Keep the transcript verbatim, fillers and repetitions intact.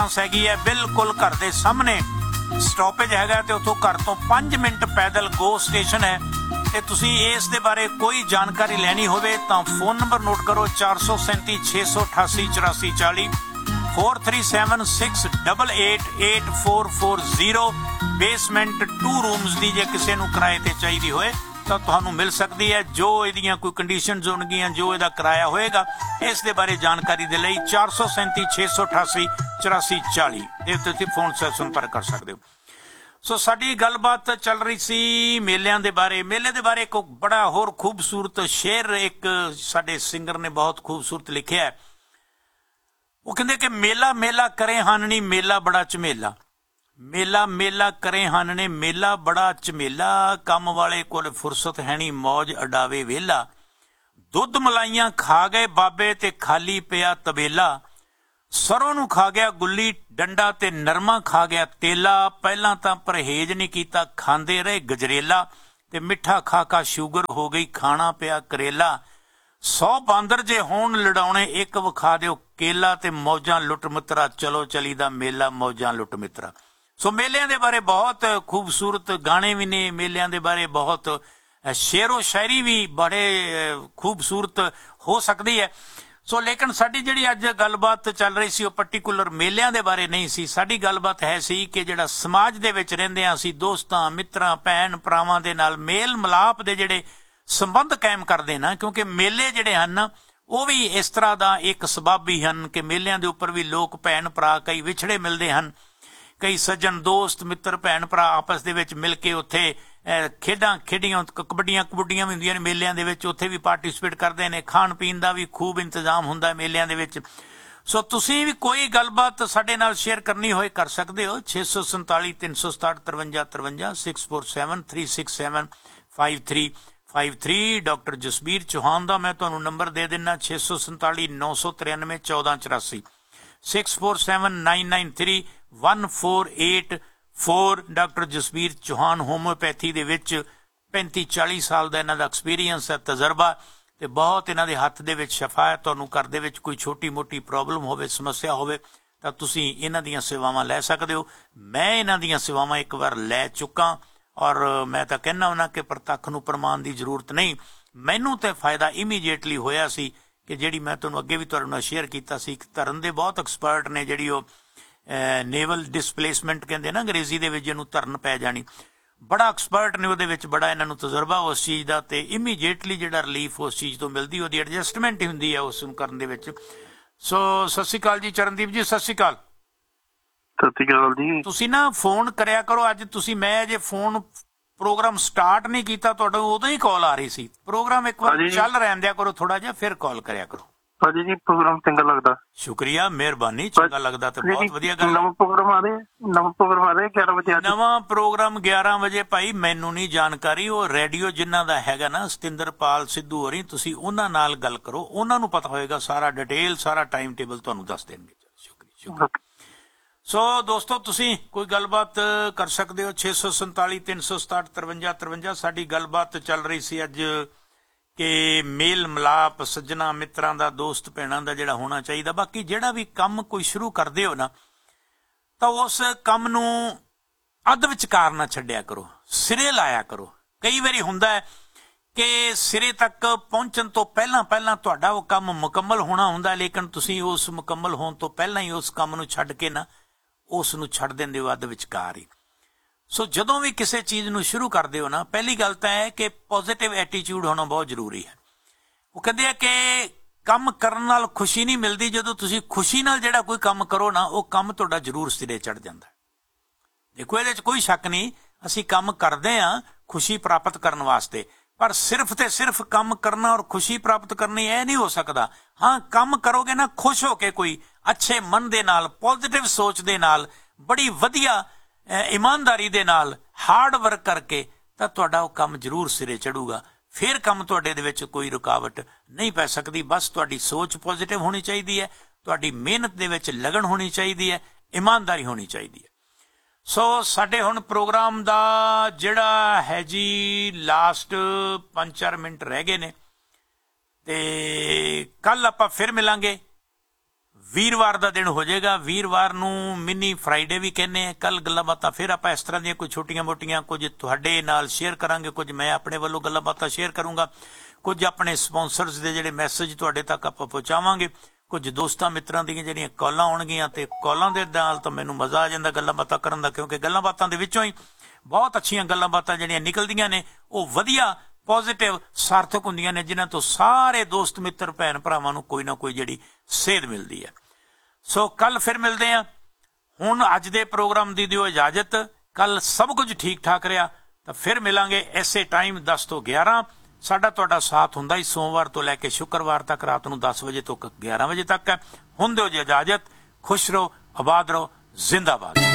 हैगी है बिल्कुल घर के सामने स्टॉपेज हैगा ते उत्थों घर तो पांच मिनट पैदल गो स्टेशन है। ते तुसी इस दे बारे कोई जानकारी लैनी होवे तां फोन नंबर नोट करो चार सौ सैंती छे सौ अठासी चौरासी चाली four three seven six double eight eight four four zero. Basement to rooms दी जे किसी नूं किराए ते चाहिदी होए तो तुहानूं मिल सकती है। जो इहदियां कोई कंडीशनस होणगियां जो इहदा किराया होएगा इस दे बारे जानकारी दे लई चार सौ सैंती छे सौ अठासी चौरासी चाली ये तुसीं फोन से संपर्क कर सकते हो। सो साडी गलबात चल रही सी मेलियां दे बारे। मेले दे बारे एक बड़ा होर खूबसूरत शेर एक साडे सिंगर ने बहुत खूबसूरत लिखिया है। वो कहंदे कि मेला मेला करे हाननी मेला बड़ा झमेला, मेला मेला करे हानने मेला बड़ा झमेला, कम वाले कोल फुरसत हैनी मौज अडावे वेला, दुध मलाइयां खा गए बाबे ते खाली पिया तबेला, सरों नूं खा गया गुल्ली डंडा ते नरमा खा गया तेला, पहला तां परहेज नहीं कीता खांदे रहे गजरेला, ते मिठा खा खा शूगर हो गई खाना पिया करेला, सौ बांदर जे होण लड़ाउणे एक विखा दिओ केला, ते मौजां लुट मित्रा चलो चली दा मेला मौजां लुट मित्रा। सो मेलियां दे बारे बहुत खूबसूरत गाने भी ने, मेलियां दे बारे बहुत शेरो शायरी भी बड़े खूबसूरत हो सकती है। सो लेकिन साडी जिहड़ी अज गलबात चल रही सी पर्टिकुलर मेलियां दे बारे नहीं सी। साडी गलबात है सी कि जिहड़ा समाज दे विच रहिंदे आ असीं दोस्तां मित्रां भैण भरावां दे नाल मेल मिलाप दे जिहड़े संबंध कायम करदे ना, क्योंकि मेले जिहड़े हन वो भी इस तरह दा एक सबब ही हन कि मेलियां दे उपर भी लोग भैण भरा कई विछड़े मिलदे हन, कई सज्जन दोस्त मित्र भैण भरा आपस दे विच मिल के उत्थे खेडां खेडियां कबड्डियां कबुड्डियां भी हुंदियां ने मेलियां दे विच, उत्थे भी पार्टिसिपेट करदे ने, खाण पीण दा भी खूब इंतजाम हुंदा है मेलियां दे विच। सो तुसीं भी कोई गलबात साडे नाल शेयर करनी होए कर सकदे हो छे सौ संताली तीन सौ सताहठ तरवंजा तरवंजा six four seven three six seven five three five three. Doctor Jasbir Chauhan का मैं तुहानूं नंबर दे दिना छे सौ संताली नौ सौ तिरानवे चौदह चौरासी six four seven nine nine three one four eight four. Doctor Jasbir Chauhan homeopathy दे विच पैंती चाली साल का इन्हां दा एक्सपीरियंस है, तजर्बा, ते बहुत इन्हां दे हत्थ दे विच शफा है। तुहानूं घर दे विच कोई छोटी मोटी प्रॉब्लम होवे समस्या होवे तां तुसीं इन्हां दीयां सेवावां लै सकदे हो। मैं इन्हां दीयां सेवावां एक बार लै चुका और मैं तो कहना हुना कि प्रतख नूं प्रमाण की जरूरत नहीं, मैनू तो फायदा इमीजिएटली होया सी कि जिहड़ी मैं तुहानूं अगे भी तुहाडे नाल शेयर कीता सी। धरन दे बहुत एक्सपर्ट ने जिहड़ी वो नेवल डिसप्लेसमेंट कहंदे ना अंग्रेजी दे विच, जिहनूं धरन पै जानी, बड़ा एक्सपर्ट ने उहदे विच, बड़ा इन्हां नूं तजर्बा उस चीज़ दा, ते इमीजिएटली जिहड़ा रिलीफ उस चीज़ तो मिलदी, उहदी एडजस्टमेंट ही हुंदी है उस नूं करन दे विच। सो सत श्री अकाल जी चरणदीप जी, सत श्री अकाल। सत श्री अकाल जी। तुसीं ना फोन करिया करो अज, तुसीं मैं अजे फोन प्रोग्राम स्टार्ट नहीं किया तुहाडा उदों ही कॉल आ रही सी। प्रोग्राम एक बार चल रहन दिया करो थोड़ा जिहा, फिर कॉल करिया करो। हाजी जी प्रोग्राम चंगा लगदा। शुक्रिया मेहरबानी, चंगा लगदा ते बहुत वधिया गल। नवां प्रोग्राम आ रहा है, नवां प्रोग्राम आ रहा है ग्यारह बजे। नवां प्रोग्राम ग्यारह बजे भाई मैनू नहीं जानकारी, वो रेडियो जिन्हां दा हैगा ना सतिंदरपाल सिद्धू होरी, तुसीं उन्हां नाल गल करो, उन्हां नूं पता होएगा सारा डिटेल सारा टाइम टेबल तुहानूं दस देणगे। शुक्रिया शुक्रिया। सो so, दोस्तों तुसीं कोई गलबात कर सकते हो छे सौ संताली तीन सौ सताहठ तरवंजा तरवंजा। साडी गलबात चल रही सी अज कि मेल मिलाप सज्जना मित्रां दा दोस्त भैणां दा जिहड़ा होना चाहिए। बाकी जिहड़ा भी काम कोई शुरू करदे हो ना तो उस काम नूं अध विचकार ना छड्डिया करो, सिरे लाया करो। कई वारी हुंदा है कि सिरे तक पहुंचण तो पहलां पहलां तुहाडा वो काम मुकम्मल होना हुंदा, लेकिन तुसीं उस मुकम्मल होण तो पहलां ही उस काम नूं छड्ड के ना उस नूं छड्ड दिंदे हो अध विचकार ही। सो जदों भी किसी चीज़ नूं शुरू करदे हो ना, पहली गल तां है कि पॉजिटिव एटीट्यूड होना बहुत जरूरी है। वो कहंदे आ कि काम करन नाल खुशी नहीं मिलदी, जदों तुसीं खुशी नाल जिहड़ा कोई काम करो ना वो काम तुहाडा जरूर सिरे चढ़ जांदा है। देखो इहदे च कोई शक नहीं, असीं काम करदे आ खुशी प्राप्त करन वास्ते, पर सिर्फ ते सिर्फ काम करना और खुशी प्राप्त करनी यह नहीं हो सकता। हाँ काम करोगे ना खुश होके, कोई अच्छे मन दे नाल, पॉजिटिव सोच दे नाल, बड़ी वधिया ईमानदारी दे नाल, हार्ड वर्क करके, तां तुहाडा वो काम जरूर सिरे चढ़ूगा। फिर काम तुहाडे दे विच कोई रुकावट नहीं पै सकदी। बस तुहाडी सोच पॉजिटिव होनी चाहिदी है, तुहाडी मेहनत दे विच लगन होनी चाहिदी है, ईमानदारी होनी चाहिदी है। सो साडे हुण प्रोग्राम दा जिहड़ा है जी लास्ट पांच चार मिनट रह गए ने, ते कल आपां फिर मिलांगे ਵੀਰਵਾਰ ਦਾ ਦਿਨ ਹੋ ਜਾਏਗਾ। ਵੀਰਵਾਰ ਨੂੰ ਮਿਨੀ ਫਰਾਈਡੇ ਵੀ ਕਹਿੰਦੇ ਆ। ਕੱਲ ਗੱਲਾਂ ਬਾਤਾਂ ਫਿਰ ਆਪਾਂ ਇਸ ਤਰ੍ਹਾਂ ਦੀਆਂ ਕੋਈ ਛੋਟੀਆਂ ਮੋਟੀਆਂ ਕੁਝ ਤੁਹਾਡੇ ਨਾਲ ਸ਼ੇਅਰ ਕਰਾਂਗੇ, ਕੁਝ ਮੈਂ ਆਪਣੇ ਵੱਲੋਂ ਗੱਲਾਂ ਬਾਤਾਂ ਸ਼ੇਅਰ ਕਰੂੰਗਾ, ਕੁਝ ਆਪਣੇ ਸਪਾਂਸਰਸ ਦੇ ਜਿਹੜੇ ਮੈਸੇਜ ਤੁਹਾਡੇ ਤੱਕ ਆਪਾਂ ਪਹੁੰਚਾਵਾਂਗੇ, ਕੁਝ ਦੋਸਤਾਂ ਮਿੱਤਰਾਂ ਦੀਆਂ ਜਿਹੜੀਆਂ ਕਾਲਾਂ ਆਉਣਗੀਆਂ ਤੇ ਕਾਲਾਂ ਦੇ ਨਾਲ ਤਾਂ ਮੈਨੂੰ ਮਜ਼ਾ ਆ ਜਾਂਦਾ ਗੱਲਾਂ ਬਾਤਾਂ ਕਰਨ ਦਾ, ਕਿਉਂਕਿ ਗੱਲਾਂ ਬਾਤਾਂ ਦੇ ਵਿੱਚੋਂ ਹੀ ਬਹੁਤ ਅੱਛੀਆਂ ਗੱਲਾਂ ਬਾਤਾਂ ਜਿਹੜੀਆਂ ਨਿਕਲਦੀਆਂ ਨੇ ਉਹ ਵਧੀਆ ਪੋਜ਼ਿਟਿਵ ਸਾਰਥਕ ਹੁੰਦੀਆਂ ਨੇ, ਜਿਨ੍ਹਾਂ ਤੋਂ ਸਾਰੇ ਦੋਸਤ ਮਿੱਤਰ ਭੈਣ ਭਰਾਵਾਂ ਨੂੰ ਕੋਈ ਨਾ ਕੋਈ ਜਿਹੜੀ ਸੇਧ ਮਿਲਦੀ ਹੈ। ਸੋ ਕੱਲ ਫਿਰ ਮਿਲਦੇ ਆ। ਹੁਣ ਅੱਜ ਦੇ ਪ੍ਰੋਗਰਾਮ ਦੀ ਦਿਓ ਇਜਾਜ਼ਤ। ਕੱਲ ਸਭ ਕੁਝ ਠੀਕ ਠਾਕ ਰਿਹਾ ਤਾਂ ਫਿਰ ਮਿਲਾਂਗੇ ਇਸੇ ਟਾਈਮ ਦਸ ਤੋਂ ਗਿਆਰਾਂ। ਸਾਡਾ ਤੁਹਾਡਾ ਸਾਥ ਹੁੰਦਾ ਹੀ ਸੋਮਵਾਰ ਤੋਂ ਲੈ ਕੇ ਸ਼ੁੱਕਰਵਾਰ ਤੱਕ ਰਾਤ ਨੂੰ ਦਸ ਵਜੇ ਤੋਂ ਗਿਆਰਾਂ ਵਜੇ ਤੱਕ ਹੈ। ਹੁਣ ਦਿਓ ਜੀ ਇਜਾਜ਼ਤ। ਖੁਸ਼ ਰਹੋ, ਆਬਾਦ ਰਹੋ, ਜ਼ਿੰਦਾਬਾਦ।